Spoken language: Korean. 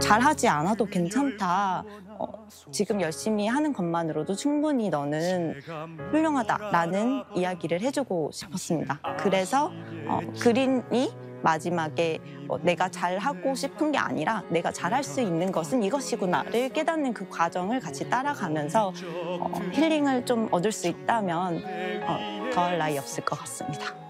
잘하지 않아도 괜찮다. 지금 열심히 하는 것만으로도 충분히 너는 훌륭하다라는 이야기를 해주고 싶었습니다. 그래서 그린이 마지막에 내가 잘하고 싶은 게 아니라 내가 잘할 수 있는 것은 이것이구나를 깨닫는 그 과정을 같이 따라가면서 힐링을 좀 얻을 수 있다면 더할 나위 없을 것 같습니다.